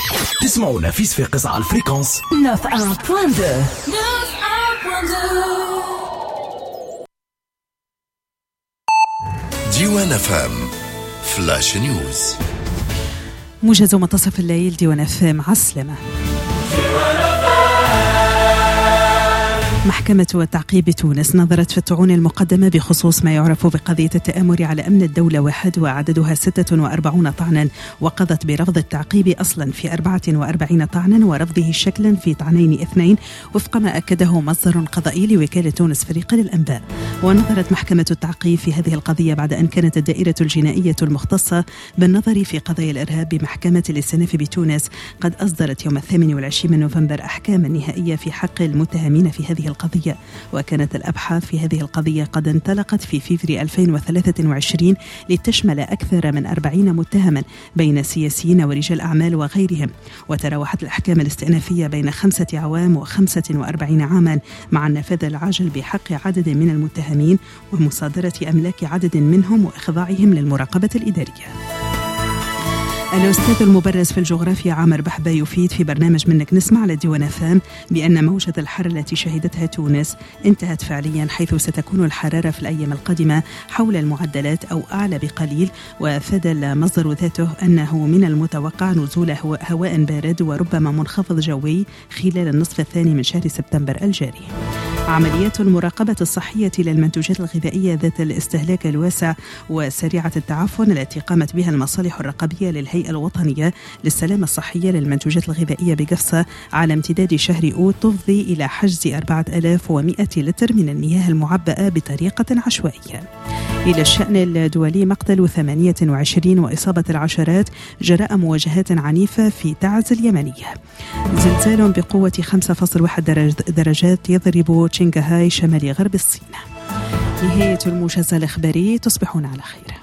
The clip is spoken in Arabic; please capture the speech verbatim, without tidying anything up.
تسمعونا في صفاقس على الفريكونس تسعة وتسعين فاصلة اثنين. ديوان فام فلاش نيوز. موجز منتصف الليل. ديوان فام عسلمة. محكمة التعقيب تونس نظرت في الطعون المقدمة بخصوص ما يعرف بقضية التآمر على أمن الدولة واحد وعددها ستة وأربعين طعنا، وقضت برفض التعقيب أصلا في أربعة وأربعين طعنا ورفضه شكلا في طعنين اثنين وفق ما أكده مصدر قضائي لوكالة تونس فريق للأنباء. ونظرت محكمة التعقيب في هذه القضية بعد أن كانت الدائرة الجنائية المختصة بالنظر في قضايا الإرهاب بمحكمة الاستئناف بتونس قد أصدرت يوم الثامن والعشرين من نوفمبر أحكاما نهائية في حق المتهمين في هذه القضية. وكانت الأبحاث في هذه القضية قد انطلقت في فبراير ألفين وثلاثة وعشرين لتشمل أكثر من أربعين متهما بين سياسيين ورجال أعمال وغيرهم، وتراوحت الأحكام الاستئنافية بين خمسة أعوام وخمسة وأربعين عاما مع النفاذ العاجل بحق عدد من المتهمين ومصادرة أملاك عدد منهم وإخضاعهم للمراقبة الإدارية. الأستاذ المبرز في الجغرافيا عامر بحبة يفيد في برنامج منك نسمع على ديوان فام بأن موجة الحر التي شهدتها تونس انتهت فعليا، حيث ستكون الحرارة في الأيام القادمة حول المعدلات أو أعلى بقليل. وأفاد المصدر ذاته أنه من المتوقع نزول هواء بارد وربما منخفض جوي خلال النصف الثاني من شهر سبتمبر الجاري. عمليات المراقبة الصحية للمنتوجات الغذائية ذات الاستهلاك الواسع وسريعة التعفن التي قامت بها المصالح الرقابية للهيئة الوطنية للسلامة الصحية للمنتوجات الغذائية بقفصة على امتداد شهر أوت تفضي إلى حجز أربعة آلاف ومئة لتر من المياه المعبأة بطريقة عشوائية. إلى الشأن الدولي، مقتل ثمانية وعشرين وإصابة العشرات جراء مواجهات عنيفة في تعز اليمنية. زلزال بقوة خمسة فاصلة واحد درجات يضرب شنغهاي شمال غرب الصين. نهاية الموجز الإخباري، تصبحون على خير.